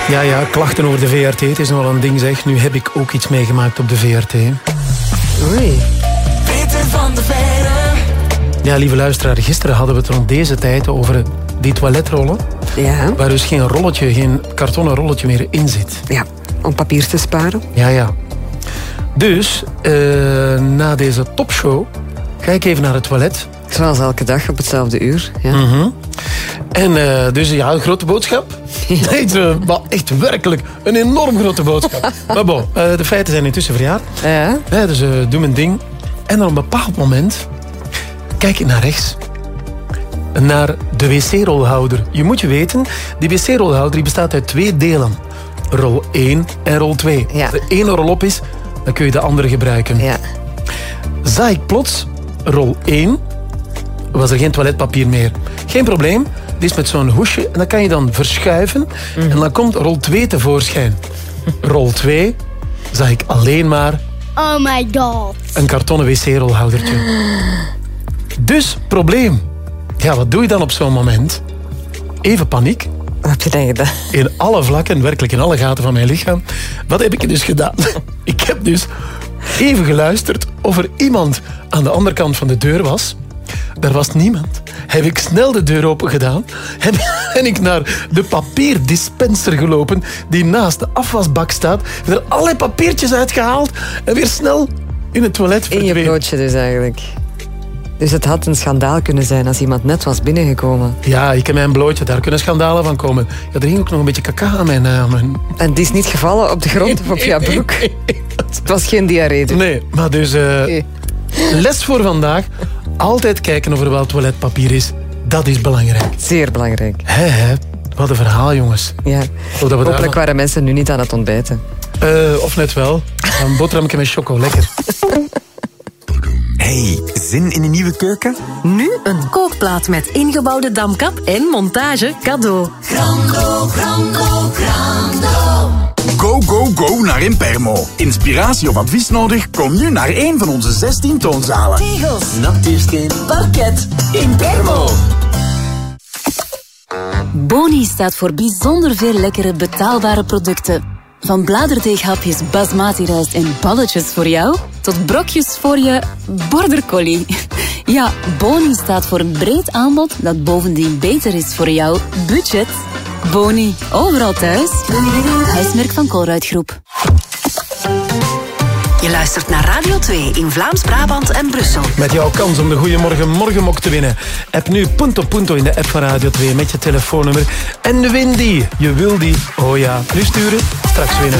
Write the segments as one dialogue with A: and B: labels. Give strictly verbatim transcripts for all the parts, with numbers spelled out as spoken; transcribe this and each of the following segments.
A: Ja, ja, klachten over de V R T. Het is nog wel een ding, zeg. Nu heb ik ook iets meegemaakt op de V R T.
B: Oei.
C: Peter van de Veire.
A: Ja, lieve luisteraar, gisteren hadden we het rond deze tijd over die toiletrollen.
B: Ja.
A: Waar dus geen rolletje, geen kartonnen rolletje meer in zit.
B: Ja, om papier te sparen.
A: Ja, ja. Dus, uh, na deze topshow ga ik even naar het toilet.
B: Zoals elke dag op hetzelfde uur. Ja.
A: Mm-hmm. En uh, dus ja, een grote boodschap. Ja. Echt, uh, maar echt werkelijk een enorm grote boodschap. Maar bon, uh, de feiten zijn intussen verjaard.
B: Ja.
A: Ja, dus uh, doe mijn ding. En dan op een bepaald moment kijk ik naar rechts. Naar de wc-rolhouder. Je moet je weten, die wc-rolhouder die bestaat uit twee delen. Rol één en rol twee.
B: Ja.
A: Als de ene rol op is, dan kun je de andere gebruiken.
B: Ja.
A: Zag ik plots, rol één, was er geen toiletpapier meer. Geen probleem, die is met zo'n hoesje en dat kan je dan verschuiven. Mm. En dan komt rol twee tevoorschijn. Rol twee zag ik alleen maar...
D: Oh my god.
A: Een kartonnen wc-rolhoudertje. Dus, probleem. Ja, wat doe je dan op zo'n moment? Even paniek.
B: Wat heb je dan gedaan?
A: In alle vlakken, werkelijk in alle gaten van mijn lichaam. Wat heb ik dus gedaan? Ik heb dus even geluisterd of er iemand aan de andere kant van de deur was. Daar was niemand. Heb ik snel de deur open gedaan. Ben ik naar de papierdispenser gelopen die naast de afwasbak staat. Heb er allerlei papiertjes uitgehaald en weer snel in het toilet verdwenen.
B: In je broodje dus eigenlijk. Dus het had een schandaal kunnen zijn als iemand net was binnengekomen.
A: Ja, ik heb mijn blootje, daar kunnen schandalen van komen. Ja, er hing ook nog een beetje kaka aan mijn... Uh, mijn...
B: En die is niet gevallen op de grond of op jouw broek? Het was geen diarree. Dus.
A: Nee, maar dus... Uh,
B: nee.
A: Les voor vandaag. Altijd kijken of er wel toiletpapier is. Dat is belangrijk.
B: Zeer belangrijk.
A: Hé, hé. Wat een verhaal, jongens.
B: Ja.
A: Dat we
B: Hopelijk
A: daar...
B: waren mensen nu niet aan het ontbijten.
A: Uh, of net wel. Een boterhammetje met choco, lekker.
E: Hey, zin in een nieuwe keuken?
F: Nu een kookplaat met ingebouwde damkap en montage cadeau.
C: Grando, grando, grando.
E: Go, go, go naar Impermo. Inspiratie of advies nodig? Kom nu naar een van onze zestien toonzalen.
C: Tegels, nachtuursteen, parket, Impermo.
F: Boni staat voor bijzonder veel lekkere betaalbare producten. Van bladerdeeghapjes basmati rijst en balletjes voor jou, tot brokjes voor je border collie. Ja, Boni staat voor een breed aanbod dat bovendien beter is voor jouw budget. Boni, overal thuis. Huismerk van Colruyt-groep. Je luistert naar Radio twee in Vlaams-Brabant en Brussel.
A: Met jouw kans om de Goeiemorgen Morgenmok te winnen. App nu Punto Punto in de app van Radio twee met je telefoonnummer. En win die. Je wil die. Oh ja, nu sturen, straks winnen.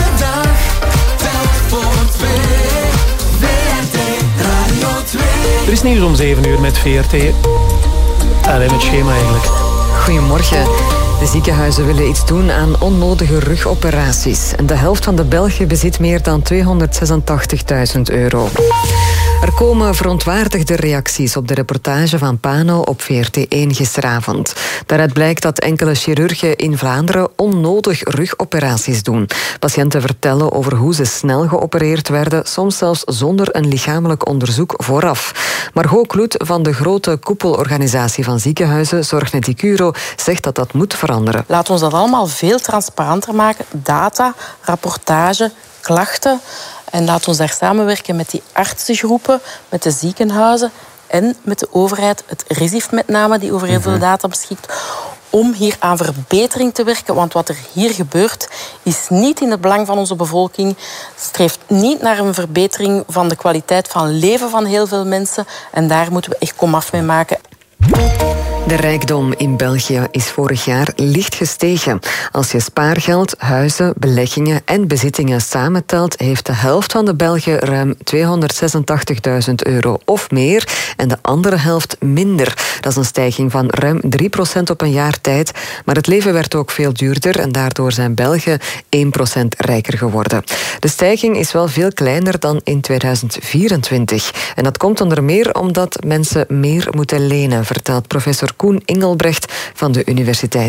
A: Er is nieuws om zeven uur met V R T. Alleen het schema eigenlijk.
B: Goedemorgen. De ziekenhuizen willen iets doen aan onnodige rugoperaties. En de helft van de Belgen bezit meer dan tweehonderdzesentachtigduizend euro. Er komen verontwaardigde reacties op de reportage van Pano op V R T één gisteravond. Daaruit blijkt dat enkele chirurgen in Vlaanderen onnodig rugoperaties doen. Patiënten vertellen over hoe ze snel geopereerd werden, soms zelfs zonder een lichamelijk onderzoek vooraf. Margot Kloet van de grote koepelorganisatie van ziekenhuizen, Zorgneticuro, zegt dat dat moet veranderen.
G: Laat ons dat allemaal veel transparanter maken. Data, rapportage, klachten. En laat ons daar samenwerken met die artsengroepen, met de ziekenhuizen en met de overheid, het RISIF met name, die over heel veel data beschikt, om hier aan verbetering te werken. Want wat er hier gebeurt, is niet in het belang van onze bevolking, streeft niet naar een verbetering van de kwaliteit van leven van heel veel mensen. En daar moeten we echt komaf mee maken.
B: De rijkdom in België is vorig jaar licht gestegen. Als je spaargeld, huizen, beleggingen en bezittingen samentelt, heeft de helft van de Belgen ruim tweehonderdzesentachtigduizend euro of meer en de andere helft minder. Dat is een stijging van ruim drie procent op een jaar tijd. Maar het leven werd ook veel duurder en daardoor zijn Belgen één procent rijker geworden. De stijging is wel veel kleiner dan in tweeduizend vierentwintig. En dat komt onder meer omdat mensen meer moeten lenen, vertelt professor Koen Engelbrecht van de Universiteit